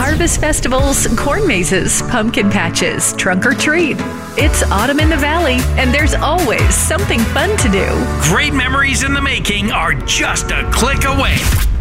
Harvest festivals, corn mazes, pumpkin patches, trunk or treat. It's autumn in the valley, and there's always something fun to do. Great memories in the making are just a click away.